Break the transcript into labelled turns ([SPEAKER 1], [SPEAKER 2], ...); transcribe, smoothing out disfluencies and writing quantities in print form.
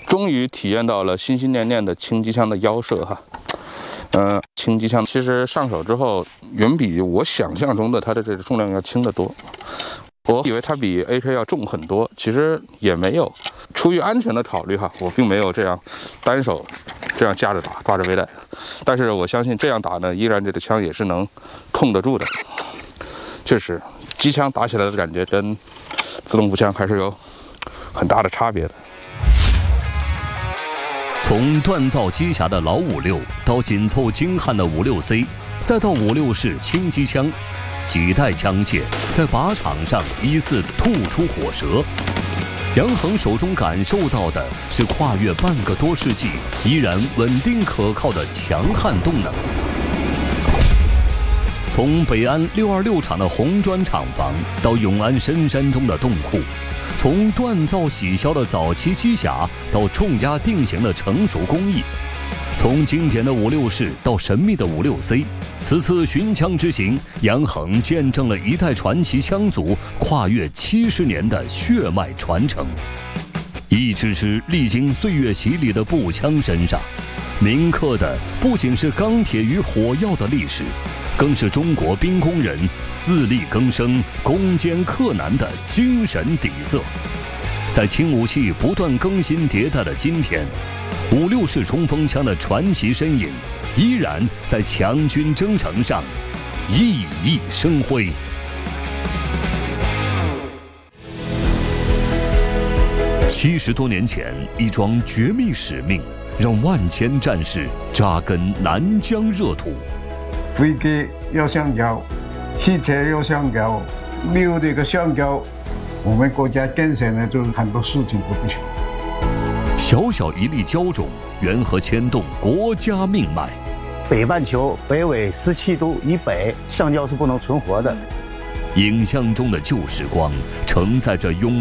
[SPEAKER 1] 终于体验到了心心念念的轻机枪的腰射哈。轻机枪其实上手之后，远比我想象中的它的这个重量要轻得多。我以为它比 AK 要重很多，其实也没有。出于安全的考虑哈，我并没有这样单手这样架着打，抓着背带。但是我相信这样打呢，依然这个枪也是能控得住的。确实，机枪打起来的感觉跟自动步枪还是有很大的差别的。
[SPEAKER 2] 从锻造机匣的老56到紧凑精悍的56C，再到56式轻机枪，几代枪械在靶场上依次吐出火舌。杨恒手中感受到的是跨越半个多世纪依然稳定可靠的强悍动能。从北安626厂的红砖厂房到永安深山中的洞库，从锻造洗削的早期机匣到重压定型的成熟工艺，从经典的56式到神秘的56C，此次寻枪之行，杨恒见证了一代传奇枪族跨越70年的血脉传承。一支支历经岁月洗礼的步枪身上，铭刻的不仅是钢铁与火药的历史，更是中国兵工人自力更生、攻坚克难的精神底色。在轻武器不断更新迭代的今天，56式冲锋枪的传奇身影依然在强军征程上熠熠生辉。70多年前，一桩绝密使命让万千战士扎根南疆热土。
[SPEAKER 3] 飞机要橡胶，汽车要橡胶，没有这个橡胶，我们国家建设呢，就是很多事情都不行。
[SPEAKER 2] 小小一粒胶种，缘何牵动国家命脉？
[SPEAKER 4] 北半球北纬17度以北，橡胶是不能存活的。
[SPEAKER 2] 影像中的旧时光，承载着永